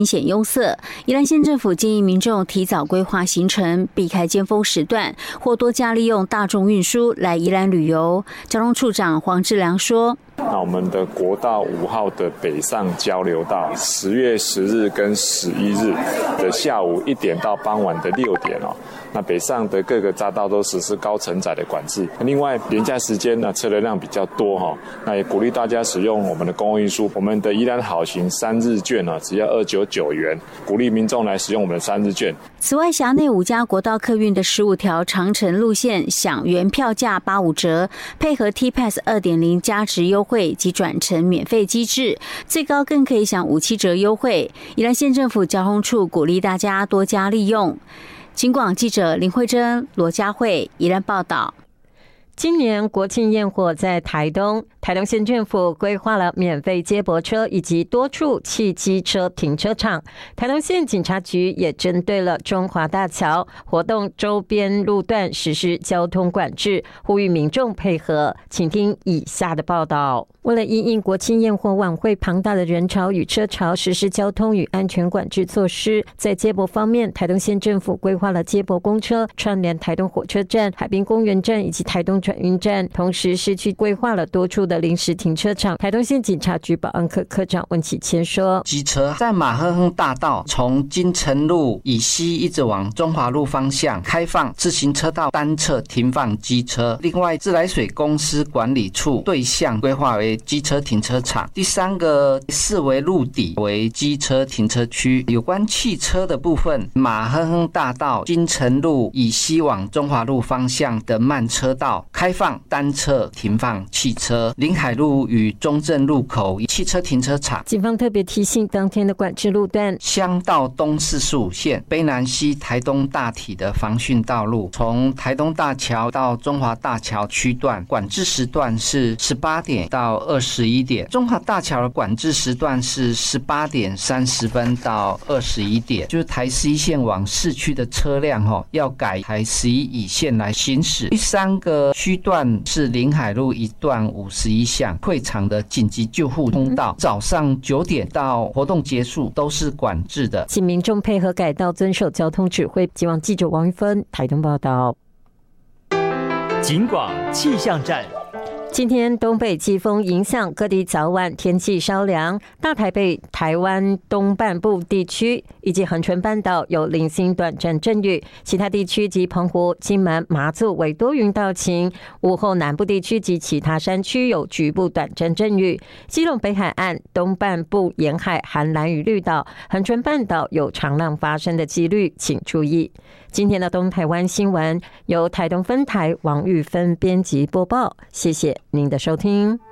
明显优色。宜兰县政府建议民众提早规划行程，避开尖峰时段，或多加利用大众运输来宜兰旅游。交通处长黄志良说： 那我们的国道5号的北上交流道，10月10日跟11日的下午1点到傍晚的6点那北上的各个匝道都实施高承载的管制。另外，连假时间呢，车流量比较多那也鼓励大家使用我们的公共运输。我们的宜兰好行3日券只要299元，鼓励民众来使用我们的3日券。 此外，辖内5家国道客运的15条长程路线享原票价85折，配合 T-Pass 2.0 加值优惠及转乘免费机制，最高更可以享57折优惠。宜兰县政府交通处鼓励大家多加利用。警广记者林慧珍、罗佳慧宜兰报道。 今年国庆焰火在台东县政府规划了免费接驳车以及多处汽机车停车场。台东县警察局也针对了中华大桥活动周边路段实施交通管制，呼吁民众配合。请听以下的报道。为了因应国庆焰火晚会庞大的人潮与车潮，实施交通与安全管制措施。在接驳方面，台东县政府规划了接驳公车串联台东火车站、海滨公园站以及台东转运站，同时市区规划了多处的临时停车场。台东县警察局保安科科长温启谦说： 机车在马亨亨大道从金城路以西一直往中华路方向开放自行车道单侧停放机车。另外，自来水公司管理处对象规划为机车停车场。第3个视为路底为机车停车区。有关汽车的部分，马亨亨大道金城路以西往中华路方向的慢车道开放单侧停放汽车。临海路与中正路口汽车停车场。 警方特别提醒，当天的管制路段， 乡道东45线卑南溪台东大体的防汛道路，从台东大桥到中华大桥区段，管制时段是18点到21点。中华大桥的管制时段是18点30分到21点。就是台11线往市区的车辆要改台11乙线来行驶。第3个区段是临海路一段51巷会场的紧急救护通道，早上9点到活动结束都是管制的， 请民众配合改道，遵守交通指挥。警广记者王玉芬台东报道。 警广气象站。 今天东北季风影响，各地早晚天气稍凉。大台北、台湾东半部地区以及恒春半岛有零星短暂阵雨，其他地区及澎湖、金门、马祖为多云到晴。午后南部地区及其他山区有局部短暂阵雨。基隆北海岸东半部沿海含兰屿绿岛、恒春半岛有长浪发生的几率，请注意。今天的东台湾新闻由台东分台王玉芬编辑播报，谢谢您的收听。